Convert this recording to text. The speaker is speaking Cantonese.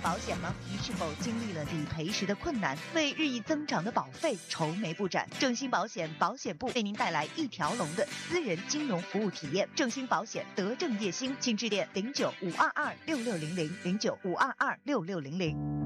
保险吗？你是否经历了理赔时的困难，为日益增长的保费愁眉不展？正兴保险保险部为您带来一条龙的私人金融服务体验。正兴保险德政业兴，请致电09-522-6600 09-522-6600。